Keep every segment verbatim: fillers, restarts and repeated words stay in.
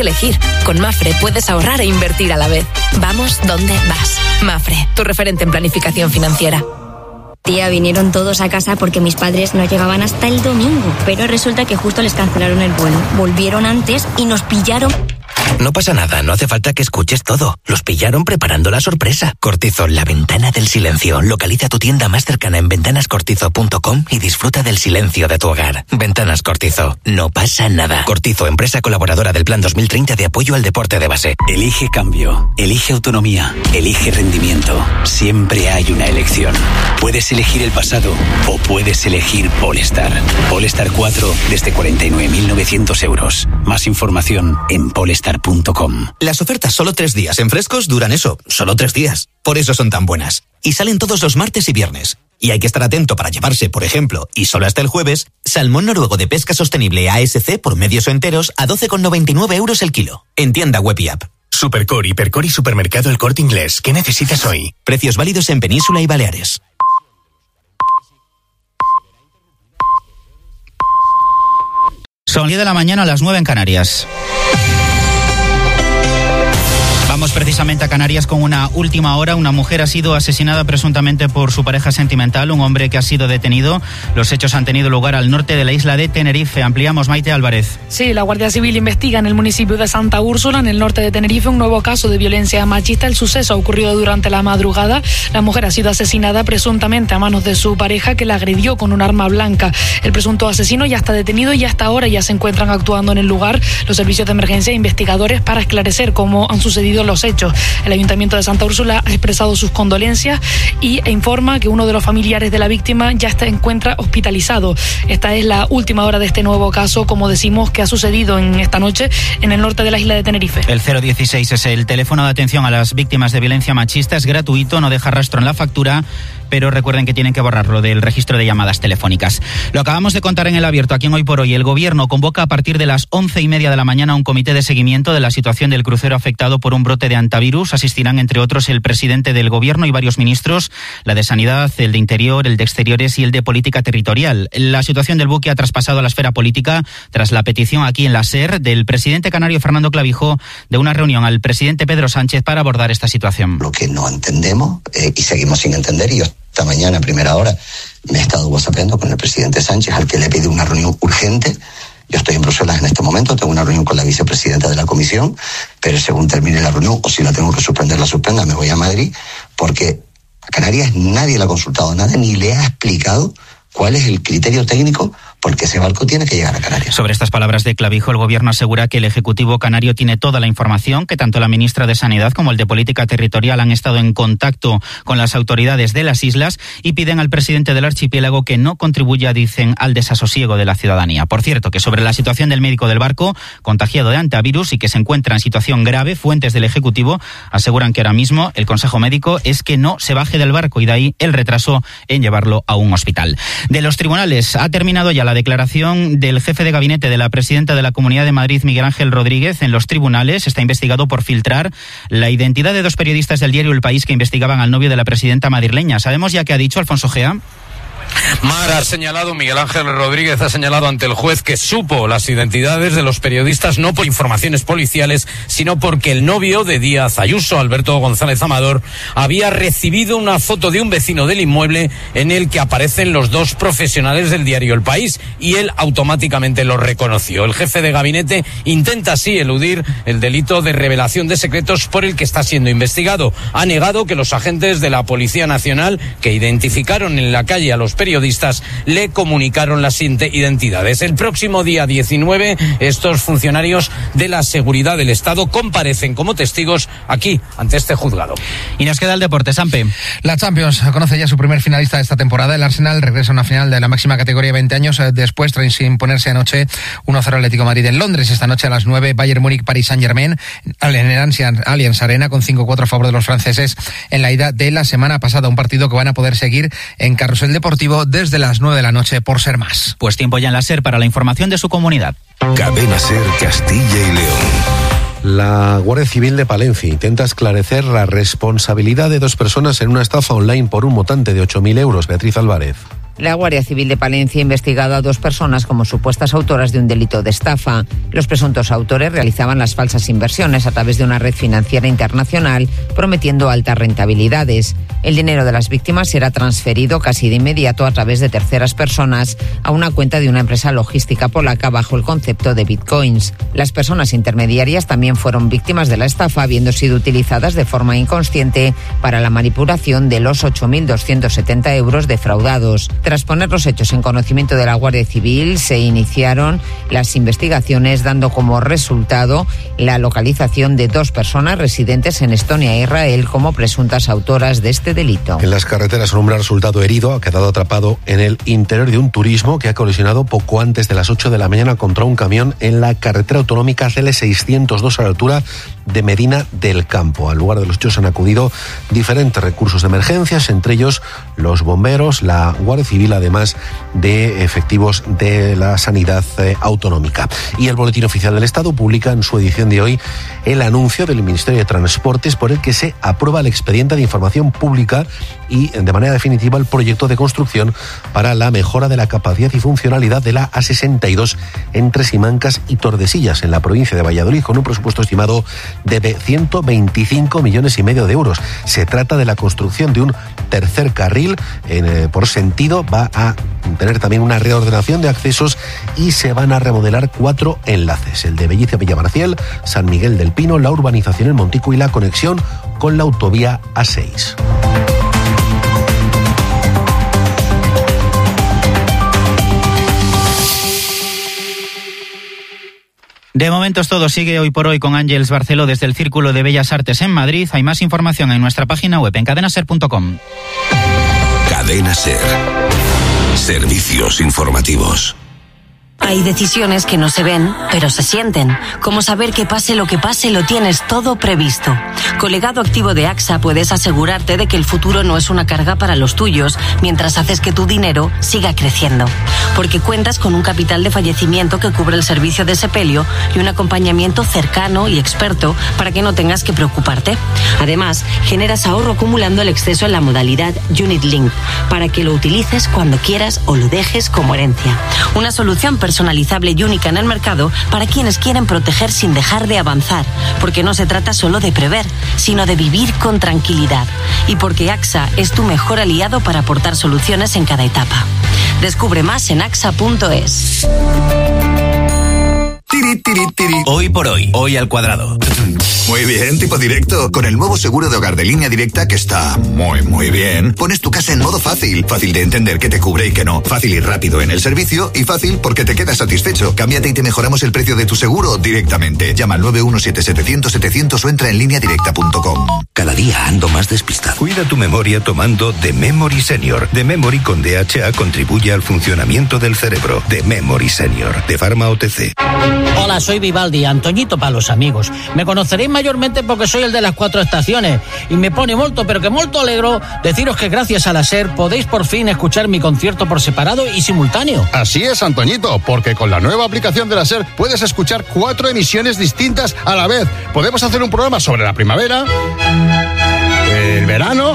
elegir. Con Mafre puedes ahorrar e invertir a la vez. Vamos donde vas. Mafre, tu referente en planificación financiera. Tía, vinieron todos a casa porque mis padres no llegaban hasta el domingo, pero resulta que justo les cancelaron el vuelo. Volvieron antes y nos pillaron. No pasa nada, no hace falta que escuches todo. Los pillaron preparando la sorpresa. Cortizo, la ventana del silencio. Localiza tu tienda más cercana en ventanas cortizo punto com y disfruta del silencio de tu hogar. Ventanas Cortizo, no pasa nada. Cortizo, empresa colaboradora del Plan dos mil treinta de apoyo al deporte de base. Elige cambio, elige autonomía, elige rendimiento. Siempre hay una elección. Puedes elegir el pasado o puedes elegir Polestar. Polestar cuatro desde cuarenta y nueve mil novecientos euros. Más información en polestar punto com. Las ofertas solo tres días en Frescos duran eso, solo tres días. Por eso son tan buenas. Y salen todos los martes y viernes. Y hay que estar atento para llevarse, por ejemplo, y solo hasta el jueves, salmón noruego de pesca sostenible A S C por medios o enteros a doce con noventa y nueve euros el kilo. En tienda web y app. Supercore, Hipercore y Supermercado El Corte Inglés. ¿Qué necesitas hoy? Precios válidos en Península y Baleares. Son diez de la mañana a las nueve en Canarias. Vamos precisamente a Canarias con una última hora. Una mujer ha sido asesinada presuntamente por su pareja sentimental, un hombre que ha sido detenido. Los hechos han tenido lugar al norte de la isla de Tenerife. Ampliamos, Maite Álvarez. Sí, la Guardia Civil investiga en el municipio de Santa Úrsula, en el norte de Tenerife, un nuevo caso de violencia machista. El suceso ha ocurrido durante la madrugada. La mujer ha sido asesinada presuntamente a manos de su pareja, que la agredió con un arma blanca. El presunto asesino ya está detenido y hasta ahora ya se encuentran actuando en el lugar los servicios de emergencia e investigadores para esclarecer cómo han sucedido los hechos. El Ayuntamiento de Santa Úrsula ha expresado sus condolencias y e informa que uno de los familiares de la víctima ya se encuentra hospitalizado. Esta es la última hora de este nuevo caso, como decimos, que ha sucedido en esta noche en el norte de la isla de Tenerife. El cero dieciséis es el teléfono de atención a las víctimas de violencia machista. Es gratuito, no deja rastro en la factura, pero recuerden que tienen que borrarlo del registro de llamadas telefónicas. Lo acabamos de contar en El Abierto, aquí en Hoy por Hoy. El Gobierno convoca a partir de las once y media de la mañana un comité de seguimiento de la situación del crucero afectado por un brote de antivirus. Asistirán, entre otros, el presidente del Gobierno y varios ministros, la de Sanidad, el de Interior, el de Exteriores y el de Política Territorial. La situación del buque ha traspasado a la esfera política tras la petición aquí en la SER del presidente canario Fernando Clavijo de una reunión al presidente Pedro Sánchez para abordar esta situación. Lo que no entendemos eh, y seguimos sin entender, y yo esta mañana a primera hora me he estado whatsappeando con el presidente Sánchez, al que le pide una reunión urgente. Yo estoy en Bruselas en este momento, tengo una reunión con la vicepresidenta de la Comisión, pero según termine la reunión, o si la tengo que suspender, la suspenda, me voy a Madrid, porque a Canarias nadie le ha consultado nada, ni le ha explicado cuál es el criterio técnico porque ese barco tiene que llegar a Canarias. Sobre estas palabras de Clavijo, el Gobierno asegura que el Ejecutivo canario tiene toda la información, que tanto la ministra de Sanidad como el de Política Territorial han estado en contacto con las autoridades de las islas y piden al presidente del archipiélago que no contribuya, dicen, al desasosiego de la ciudadanía. Por cierto, que sobre la situación del médico del barco, contagiado de antivirus y que se encuentra en situación grave, fuentes del Ejecutivo aseguran que ahora mismo el consejo médico es que no se baje del barco y de ahí el retraso en llevarlo a un hospital. De los tribunales ha terminado ya la declaración del jefe de gabinete de la presidenta de la Comunidad de Madrid, Miguel Ángel Rodríguez. En los tribunales está investigado por filtrar la identidad de dos periodistas del diario El País que investigaban al novio de la presidenta madrileña. ¿Sabemos ya qué ha dicho Alfonso Gea? Mar ha señalado, Miguel Ángel Rodríguez ha señalado ante el juez que supo las identidades de los periodistas no por informaciones policiales, sino porque el novio de Díaz Ayuso, Alberto González Amador, había recibido una foto de un vecino del inmueble en el que aparecen los dos profesionales del diario El País y él automáticamente lo reconoció. El jefe de gabinete intenta así eludir el delito de revelación de secretos por el que está siendo investigado. Ha negado que los agentes de la Policía Nacional que identificaron en la calle a los periodistas le comunicaron las identidades. El próximo día diecinueve, estos funcionarios de la seguridad del Estado comparecen como testigos aquí, ante este juzgado. Y nos queda el deporte, Sampe. La Champions conoce ya su primer finalista de esta temporada. El Arsenal regresa a una final de la máxima categoría de veinte años, después tras imponerse anoche uno cero Atlético de Madrid en Londres. Esta noche a las nueve, Bayern Múnich, Paris Saint-Germain, en el Allianz Arena, con cinco cuatro a favor de los franceses en la ida de la semana pasada. Un partido que van a poder seguir en Carrusel Deportivo desde las nueve de la noche por Ser Más. Pues tiempo ya en la SER para la información de su comunidad. Cadena SER Castilla y León. La Guardia Civil de Palencia intenta esclarecer la responsabilidad de dos personas en una estafa online por un montante de ocho mil euros. Beatriz Álvarez. La Guardia Civil de Palencia ha investigado a dos personas como supuestas autoras de un delito de estafa. Los presuntos autores realizaban las falsas inversiones a través de una red financiera internacional, prometiendo altas rentabilidades. El dinero de las víctimas será transferido casi de inmediato a través de terceras personas a una cuenta de una empresa logística polaca bajo el concepto de bitcoins. Las personas intermediarias también fueron víctimas de la estafa, habiendo sido utilizadas de forma inconsciente para la manipulación de los ocho mil doscientos setenta euros defraudados. Tras poner los hechos en conocimiento de la Guardia Civil, se iniciaron las investigaciones, dando como resultado la localización de dos personas residentes en Estonia e Israel como presuntas autoras de este delito. En las carreteras, un hombre ha resultado herido, ha quedado atrapado en el interior de un turismo que ha colisionado poco antes de las ocho de la mañana contra un camión en la carretera autonómica C L seiscientos dos a la altura de Medina del Campo. Al lugar de los hechos han acudido diferentes recursos de emergencias, entre ellos los bomberos, la Guardia Civil, además de efectivos de la sanidad eh, autonómica. Y el Boletín Oficial del Estado publica en su edición de hoy el anuncio del Ministerio de Transportes por el que se aprueba el expediente de información pública y, de manera definitiva, el proyecto de construcción para la mejora de la capacidad y funcionalidad de la A sesenta y dos entre Simancas y Tordesillas, en la provincia de Valladolid, con un presupuesto estimado de ciento veinticinco millones y medio de euros. Se trata de la construcción de un tercer carril en, eh, por sentido. Va a tener también una reordenación de accesos y se van a remodelar cuatro enlaces: el de Bellice a Villamarcial, San Miguel del Pino, la urbanización El Montico y la conexión con la autovía A seis. De momento es todo. Sigue Hoy por Hoy con Ángeles Barceló desde el Círculo de Bellas Artes en Madrid. Hay más información en nuestra página web en cadena ser punto com. Cadena Ser. Servicios informativos. Hay decisiones que no se ven, pero se sienten. Como saber que pase lo que pase, lo tienes todo previsto. Con Legado Activo de AXA puedes asegurarte de que el futuro no es una carga para los tuyos, mientras haces que tu dinero siga creciendo. Porque cuentas con un capital de fallecimiento que cubre el servicio de sepelio y un acompañamiento cercano y experto para que no tengas que preocuparte. Además, generas ahorro acumulando el exceso en la modalidad Unit Linked, para que lo utilices cuando quieras o lo dejes como herencia. Una solución personal personalizable y única en el mercado para quienes quieren proteger sin dejar de avanzar, porque no se trata solo de prever, sino de vivir con tranquilidad, y porque AXA es tu mejor aliado para aportar soluciones en cada etapa. Descubre más en axa punto es. Tiri, tiri, tiri. Hoy por hoy, hoy al cuadrado. Muy bien, tipo directo. Con el nuevo seguro de hogar de Línea Directa, que está muy, muy bien, pones tu casa en modo fácil. Fácil de entender qué te cubre y qué no. Fácil y rápido en el servicio y fácil porque te quedas satisfecho. Cámbiate y te mejoramos el precio de tu seguro directamente. Llama al nueve uno siete setecientos setecientos o entra en línea directa punto com. Cada día ando más despistado. Cuida tu memoria tomando The Memory Senior. The Memory con D H A contribuye al funcionamiento del cerebro. The Memory Senior, de Pharma O T C. Hola, soy Vivaldi, Antoñito para los amigos. Me conoceréis mayormente porque soy el de las cuatro estaciones y me pone molto, pero que molto alegro deciros que gracias a la SER podéis por fin escuchar mi concierto por separado y simultáneo. Así es, Antoñito, porque con la nueva aplicación de la SER puedes escuchar cuatro emisiones distintas a la vez. Podemos hacer un programa sobre la primavera, el verano,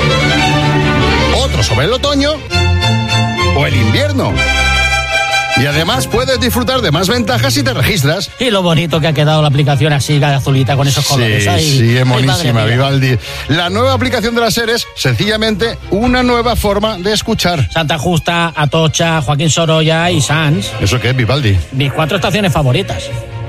otro sobre el otoño o el invierno. Y además puedes disfrutar de más ventajas si te registras. Y lo bonito que ha quedado la aplicación así, azulita, con esos colores. Sí, ahí. sí, es monísima, Vivaldi. La nueva aplicación de la SER es sencillamente una nueva forma de escuchar. Santa Justa, Atocha, Joaquín Sorolla y Sanz. ¿Eso qué es, Vivaldi? Mis cuatro estaciones favoritas.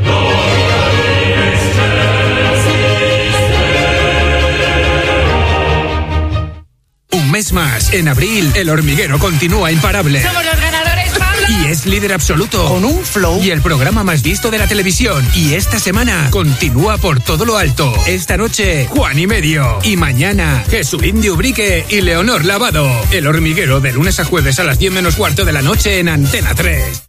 Un mes más, en abril, El Hormiguero continúa imparable. ¡Somos los ganadores, Pablo! Y es líder absoluto. Con un flow. Y el programa más visto de la televisión. Y esta semana continúa por todo lo alto. Esta noche, Juan y Medio. Y mañana, Jesulín de Ubrique y Leonor Lavado. El Hormiguero, de lunes a jueves a las diez menos cuarto de la noche en Antena tres.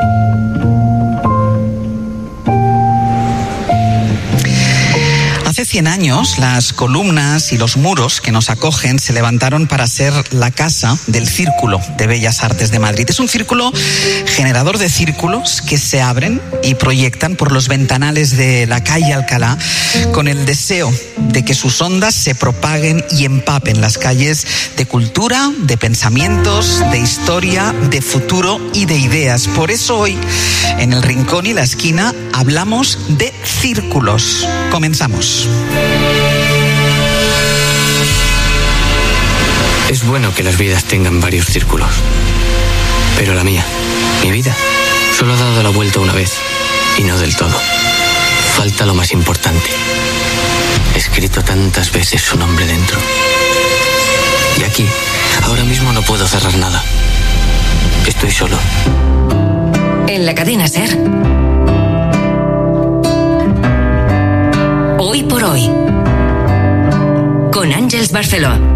Hace cien años, las columnas y los muros que nos acogen se levantaron para ser la casa del Círculo de Bellas Artes de Madrid. Es un círculo generador de círculos que se abren y proyectan por los ventanales de la calle Alcalá con el deseo de que sus ondas se propaguen y empapen las calles de cultura, de pensamientos, de historia, de futuro y de ideas. Por eso hoy, en El Rincón y la Esquina, hablamos de círculos. Comenzamos. Es bueno que las vidas tengan varios círculos, pero la mía, mi vida, solo ha dado la vuelta una vez y no del todo. Falta lo más importante. He escrito tantas veces su nombre dentro. Y aquí, ahora mismo no puedo cerrar nada. Estoy solo. En la cadena SER. Hoy por hoy. Con Àngels Barceló.